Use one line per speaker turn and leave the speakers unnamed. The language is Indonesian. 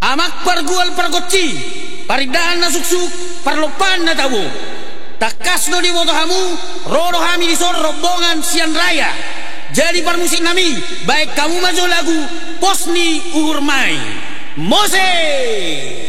amak pargual pargoci paridana suksuk parlopan na tabu takas do di woto hamu roro hami di sor rombongan sian raya jadi parmusik nami baik kamu maju lagu posni uhur mai Mose.